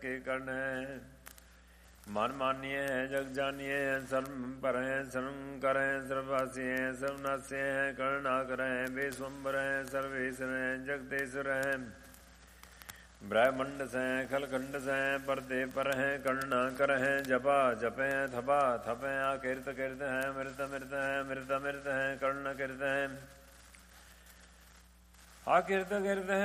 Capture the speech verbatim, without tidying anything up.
ਕੇ ਕਰਨ ਹੈ। ਮਨ ਮਾਨੀਏ ਜਗ ਜਾਨੀਏ ਸਰਮ ਭਰੈ ਸਰਮ ਕਰੈ ਸਰਵਾਸੀਏ ਸਰਵਨਾਸੀਏ ਕਰਨ ਨਾ ਕਰੈ ਬੇਸਵੰਬਰੈ ਸਰਵੇਸਰੈ ਜਗਦੇਸਰੈ ਬ੍ਰਹਮੰਡ ਸੈ ਖਲਖੰਡ ਸੈ ਪਰਦੇ ਪਰਹਿ ਕਰਨ ਨਾ ਕਰਹਿ ਜਪਾ ਜਪੈ ਥਪਾ ਥਪੈ ਆ ਕਿਰਤ ਕਿਰਤ ਹੈ ਮਿਰਤ ਮਿਰਤ ਹੈ ਮਿਰਤ ਮਿਰਤ ਹੈ ਕਰਨ ਕਿਰਤ ਹੈ ਆ ਕਿਰਤ ਕਿਰਤ ਹੈ